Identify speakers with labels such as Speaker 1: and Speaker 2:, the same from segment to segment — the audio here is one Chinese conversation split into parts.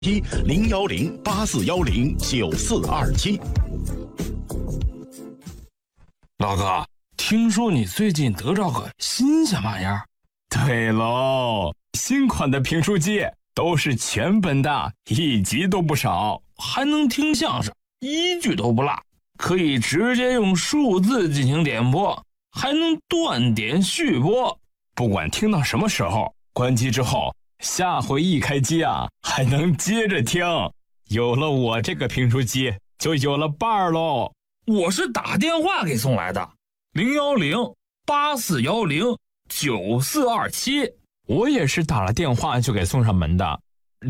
Speaker 1: 01084109427。
Speaker 2: 老哥，听说你最近得着个新鲜玩意儿？
Speaker 3: 对喽，新款的评书机都是全本的，1集都不少，
Speaker 2: 还能听相声，1句都不落，可以直接用数字进行点播，还能断点续播，
Speaker 3: 不管听到什么时候，关机之后下回一开机啊，还能接着听。有了我这个评书机，就有了伴儿喽。
Speaker 2: 我是打电话给送来的，01084109427。
Speaker 3: 我也是打了电话就给送上门的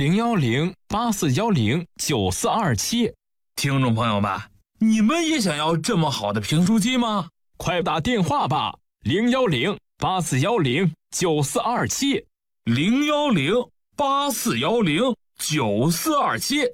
Speaker 3: ，01084109427。
Speaker 2: 听众朋友们，你们也想要这么好的评书机吗？
Speaker 3: 快打电话吧，01084109427。
Speaker 2: 01084109427。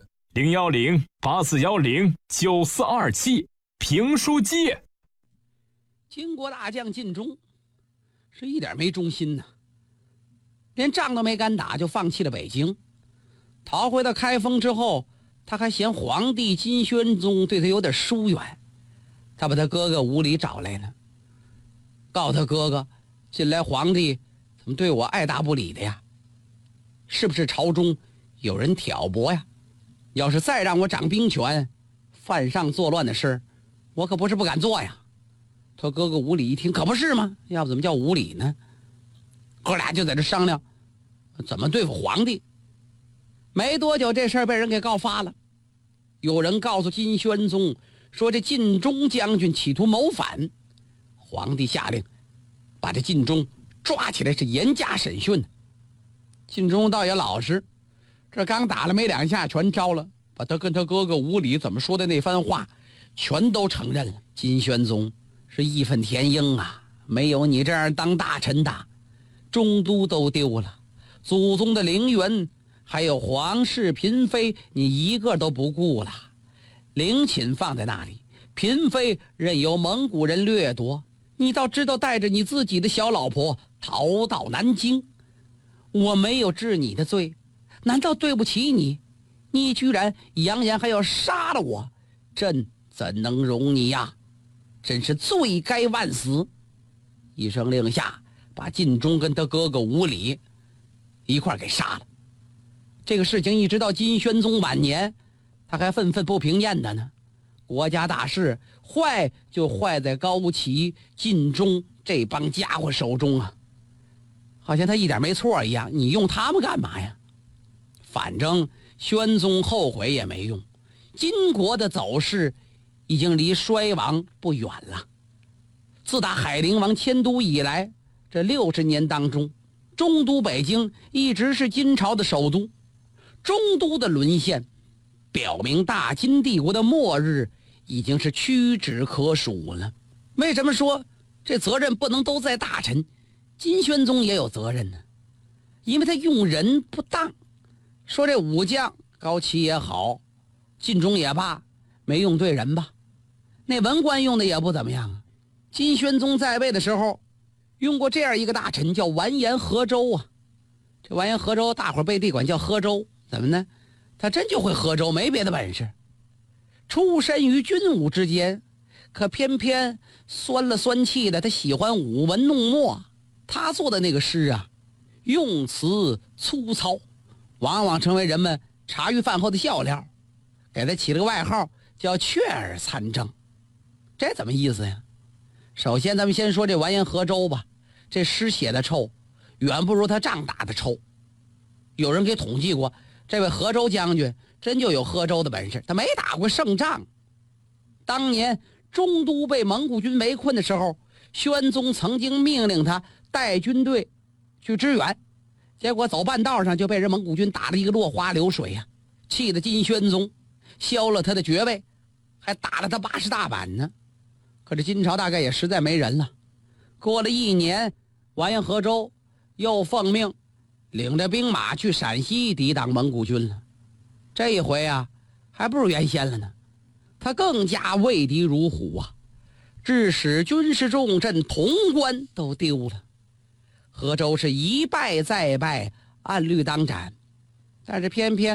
Speaker 3: 01084109427。评书机。
Speaker 4: 金国大将晋中是一点没忠心呢，连仗都没敢打，就放弃了北京。逃回到开封之后，他还嫌皇帝金宣宗对他有点疏远，他把他哥哥吴礼找来了，告他哥哥，近来皇帝怎么对我爱答不理的呀？是不是朝中有人挑拨呀？要是再让我掌兵权，犯上作乱的事，我可不是不敢做呀。他哥哥吴礼一听，可不是吗？要不怎么叫吴礼呢？哥俩就在这商量怎么对付皇帝。没多久，这事儿被人给告发了。有人告诉金宣宗说，这晋中将军企图谋反。皇帝下令把这晋中抓起来，是严加审讯。晋中倒也老实，这刚打了没2下，全招了，把他跟他哥哥吴礼怎么说的那番话全都承认了。金宣宗是义愤填膺啊，没有你这样当大臣的，中都都丢了，祖宗的陵园还有皇室嫔妃你一个都不顾了，陵寝放在那里，嫔妃任由蒙古人掠夺，你倒知道带着你自己的小老婆逃到南京。我没有治你的罪，难道对不起你？你居然扬言还要杀了我，朕怎能容你呀？真是罪该万死！一声令下，把晋中跟他哥哥吴礼一块给杀了。这个事情一直到金宣宗晚年，他还愤愤不平厌的呢。国家大事坏就坏在高齐、晋中这帮家伙手中啊，好像他一点没错一样，你用他们干嘛呀？反正宣宗后悔也没用，金国的走势已经离衰亡不远了。自打海陵王迁都以来，这60年当中，中都北京一直是金朝的首都。中都的沦陷表明大金帝国的末日已经是屈指可数了。为什么说这责任不能都在大臣？金宣宗也有责任呢，因为他用人不当。说这武将高齐也好，晋中也罢，没用对人吧。那文官用的也不怎么样啊。金宣宗在位的时候用过这样一个大臣，叫完颜何州啊。这完颜何州大伙儿背地管叫何州，怎么呢？他真就会何州，没别的本事。出身于军武之间，可偏偏酸了酸气的，他喜欢舞文弄墨。他做的那个诗啊，用词粗糙，往往成为人们茶余饭后的笑料，给他起了个外号叫雀儿参政。这怎么意思呀？首先咱们先说这完颜何州吧，这诗写的臭，远不如他仗打的臭。有人给统计过，这位何州将军真就有何州的本事，他没打过胜仗。当年中都被蒙古军围困的时候，宣宗曾经命令他带军队去支援，结果走半道上就被人蒙古军打了一个落花流水呀，气得金宣宗削了他的爵位，还打了他80大板呢。可是金朝大概也实在没人了。过了1年，完颜何州又奉命领着兵马去陕西抵挡蒙古军了。这一回啊，还不如原先了呢，他更加畏敌如虎啊，致使军事重镇潼关都丢了。何州是一败再败，按律当斩，但是偏偏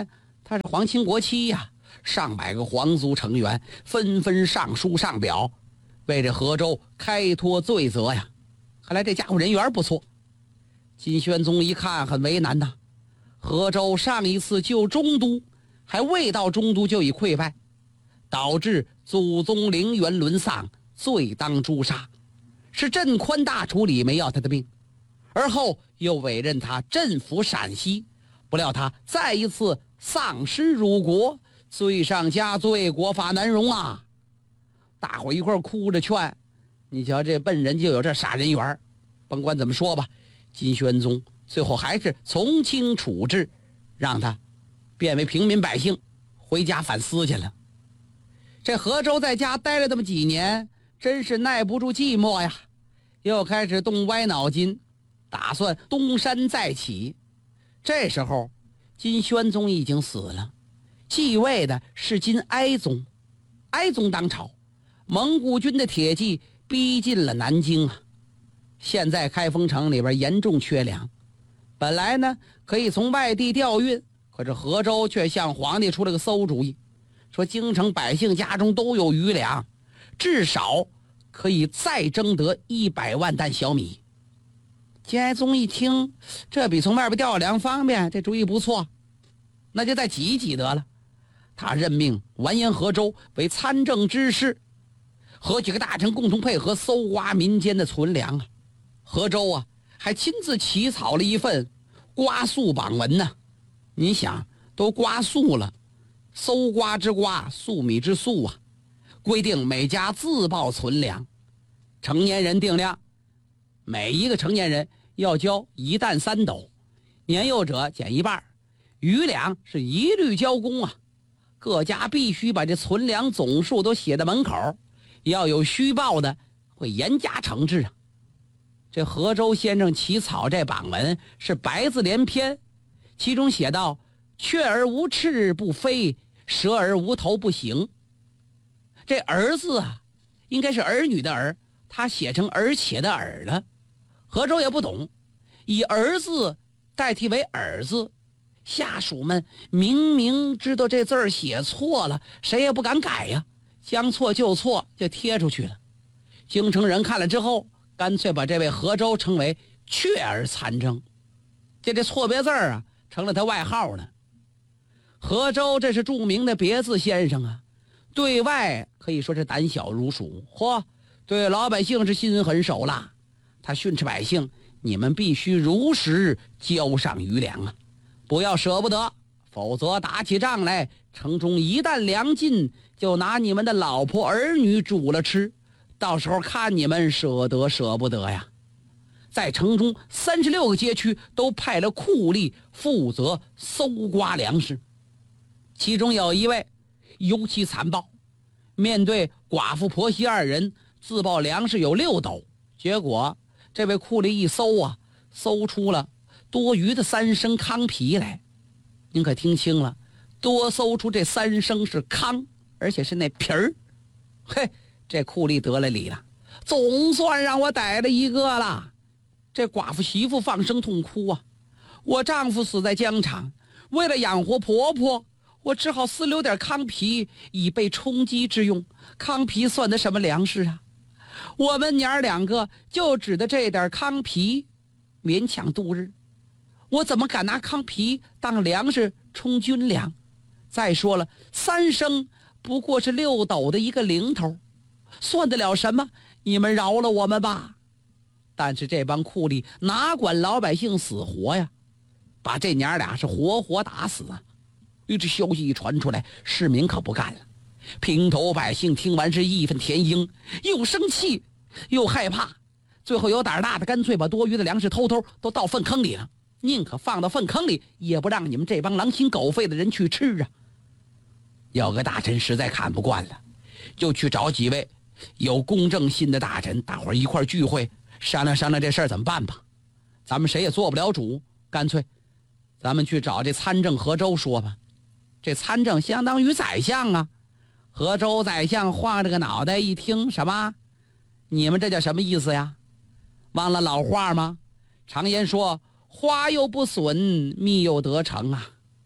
Speaker 4: 他是皇亲国戚呀，上百个皇族成员纷纷上书上表，为这河州开脱罪责呀。看来这家伙人缘不错。金宣宗一看很为难呐，河州上一次救中都还未到中都就已溃败，导致祖宗陵园沦丧，罪当诛杀，是朕宽大处理，没要他的命。而后又委任他镇抚陕西，不料他再一次丧失辱国，罪上加罪，国法难容啊！大伙一块哭着劝，你瞧这笨人就有这傻人缘。甭管怎么说吧，金宣宗最后还是从轻处置，让他变为平民百姓，回家反思去了。这河州在家待了这么几年，真是耐不住寂寞呀，又开始动歪脑筋，打算东山再起。这时候金宣宗已经死了，继位的是金哀宗。哀宗当朝，蒙古军的铁骑逼近了南京啊。现在开封城里边严重缺粮，本来呢可以从外地调运，可是河州却向皇帝出了个馊主意，说京城百姓家中都有余粮，至少可以再征得100万担小米。金哀宗一听，这比从外边调粮方便，这主意不错，那就再挤一挤得了。他任命完颜河州为参政之事，和几个大臣共同配合搜刮民间的存粮啊。河州啊还亲自起草了一份刮粟榜文呢。你想都刮粟了，搜刮之刮，粟米之粟啊，规定每家自报存粮，成年人定量，每一个成年人要交1担3斗，年幼者减一半，余粮是一律交公啊。各家必须把这存粮总数都写在门口，要有虚报的会严加惩治啊。这河州先生起草这榜文是白字连篇，其中写道：雀而无翅不飞，蛇而无头不行。这儿字啊应该是儿女的儿，他写成而且的耳了。河州也不懂，以儿字代替为耳字，下属们明明知道这字儿写错了，谁也不敢改呀，将错就错就贴出去了。京城人看了之后，干脆把这位河州称为雀儿参政，这错别字啊成了他外号了。河州这是著名的别字先生啊，对外可以说是胆小如鼠，对老百姓是心狠手辣。他训斥百姓，你们必须如实交上余粮啊，不要舍不得，否则打起仗来，城中一旦粮尽，就拿你们的老婆儿女煮了吃，到时候看你们舍得舍不得呀。在城中36个街区都派了酷吏负责搜刮粮食，其中有一位尤其残暴，面对寡妇婆媳2人自报粮食有6斗，结果这位酷吏一搜啊，搜出了多余的3升糠皮来。您可听清了，多搜出这3升是糠，而且是那皮儿。嘿，这酷吏得了理了，总算让我逮了一个了。这寡妇媳妇放声痛哭啊，我丈夫死在疆场，为了养活婆婆，我只好私留点糠皮以备充饥之用。糠皮算得什么粮食啊？我们娘2个就指着这点糠皮勉强度日，我怎么敢拿糠皮当粮食充军粮？再说了，3升不过是6斗的一个零头，算得了什么？你们饶了我们吧。但是这帮酷吏哪管老百姓死活呀，把这娘俩是活活打死啊。这消息一传出来，市民可不干了，平头百姓听完是义愤填膺，又生气又害怕，最后有胆大的干脆把多余的粮食偷偷都倒粪坑里了，宁可放到粪坑里，也不让你们这帮狼心狗肺的人去吃啊。有个大臣实在看不惯了，就去找几位有公正心的大臣，大伙儿一块聚会商量商量这事儿怎么办吧。咱们谁也做不了主，干脆咱们去找这参政河州说吧。这参政相当于宰相啊。河州宰相晃着个脑袋一听，什么？你们这叫什么意思呀？忘了老话吗？常言说，花又不损，蜜又得成啊。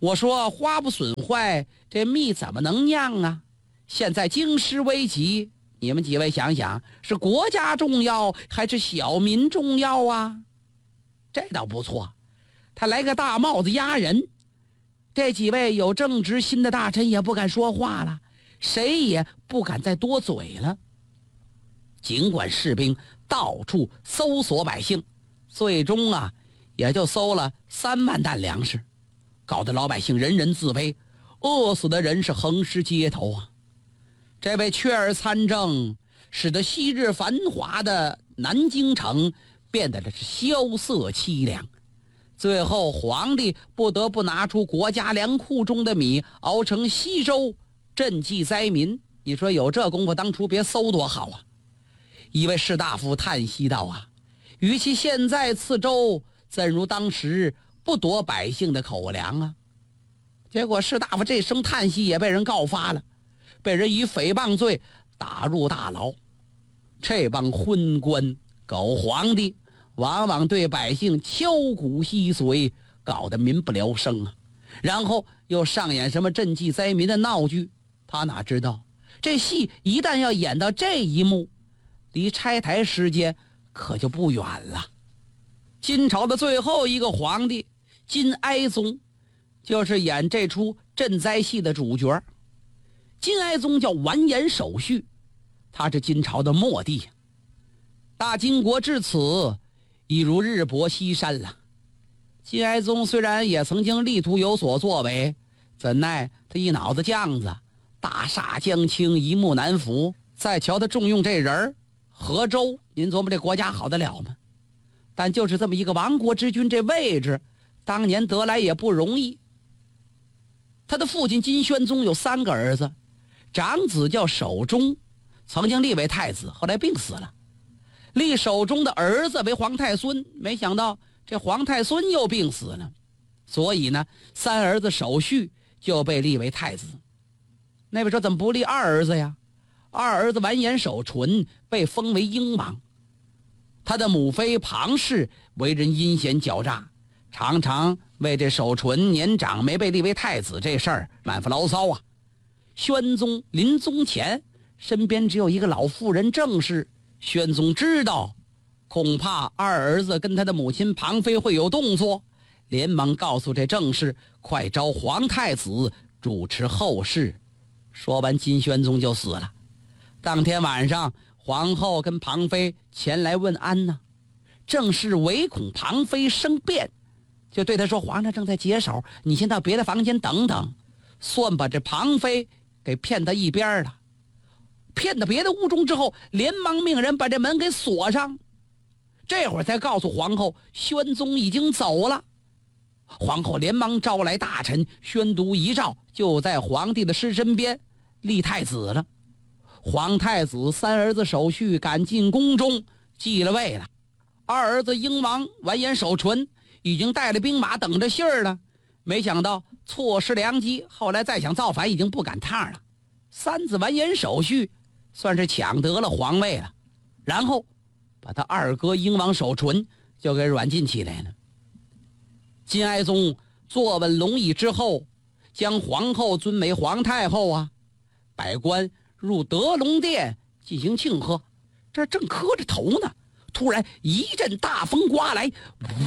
Speaker 4: 我说花不损坏，这蜜怎么能酿啊？现在京师危急，你们几位想想，是国家重要还是小民重要啊？这倒不错，他来个大帽子压人，这几位有正直心的大臣也不敢说话了，谁也不敢再多嘴了。尽管士兵到处搜索百姓，最终啊也就搜了3万担粮食，搞得老百姓人人自危，饿死的人是横尸街头啊。这位雀儿参政，使得昔日繁华的南京城变得是萧瑟凄凉。最后皇帝不得不拿出国家粮库中的米熬成稀粥赈济灾民。你说有这功夫，当初别搜多好啊。一位士大夫叹息道啊，与其现在赐粥，怎如当时不夺百姓的口粮啊。结果士大夫这声叹息也被人告发了，被人以诽谤罪打入大牢。这帮昏官狗皇帝往往对百姓敲骨吸髓，搞得民不聊生啊。然后又上演什么赈济灾民的闹剧，他哪知道这戏一旦要演到这一幕，离拆台时间可就不远了。金朝的最后一个皇帝金哀宗，就是演这出赈灾戏的主角。金哀宗叫完颜守绪，他是金朝的末帝。大金国至此已如日薄西山了。金哀宗虽然也曾经力图有所作为，怎奈他一脑子犟子，大厦将倾，一目难服。再瞧他重用这人河州，您琢磨这国家好得了吗？但就是这么一个亡国之君，这位置当年得来也不容易。他的父亲金宣宗有3个儿子，长子叫守忠，曾经立为太子，后来病死了。立守忠的儿子为皇太孙，没想到这皇太孙又病死了，所以呢，3儿子守绪就被立为太子。那位说怎么不立2儿子呀？2儿子完颜守纯被封为英王，他的母妃庞氏为人阴险狡诈，常常为这守纯年长没被立为太子这事儿满腹牢骚啊。宣宗临终前身边只有一个老妇人郑氏，宣宗知道恐怕2儿子跟他的母亲庞妃会有动作，连忙告诉这郑氏快招皇太子主持后事。说完金宣宗就死了。当天晚上皇后跟庞妃前来问安呢，郑氏唯恐庞妃生变，就对他说，皇上正在解手，你先到别的房间等等，算把这庞妃给骗到一边了。骗到别的屋中之后，连忙命人把这门给锁上，这会儿才告诉皇后宣宗已经走了。皇后连忙招来大臣宣读遗诏，就在皇帝的尸身边立太子了。皇太子3儿子守绪赶进宫中继了位了。2儿子英王完颜守纯已经带了兵马等着信儿了，没想到错失良机，后来再想造反已经不赶趟了。3子完颜守绪算是抢得了皇位了，然后把他2哥英王守纯就给软禁起来了。金哀宗坐稳龙椅之后，将皇后尊为皇太后啊，百官入德隆殿进行庆贺。这正磕着头呢，突然一阵大风刮来，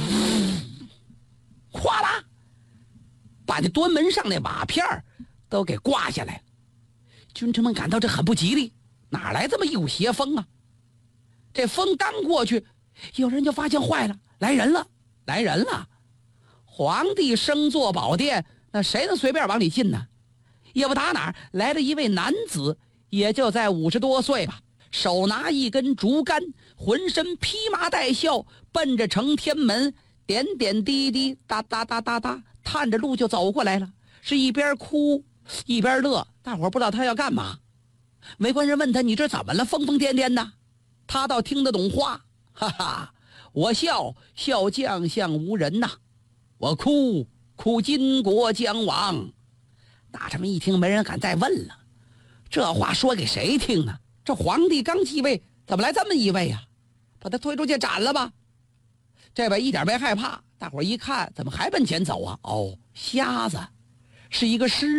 Speaker 4: 哗啦，把那端门上那瓦片都给刮下来了。君臣们感到这很不吉利，哪来这么一股邪风啊？这风刚过去，有人就发现坏了，来人了，来人了！皇帝升坐宝殿，那谁能随便往里进呢？也不打哪儿来了一位男子，也就在50多岁吧，手拿一根竹竿，浑身披麻戴孝，奔着承天门点点滴滴哒哒哒哒哒探着路就走过来了，是一边哭一边乐，大伙不知道他要干嘛。围观人问他，你这怎么了，疯疯癫癫的？他倒听得懂话，哈哈，我笑笑将相无人呐，我哭哭金国将亡。大臣们一听，没人敢再问了，这话说给谁听呢？这皇帝刚继位，怎么来这么一位啊？把他推出去斩了吧。这位一点没害怕，大伙一看怎么还奔前走啊？哦，瞎子是一个诗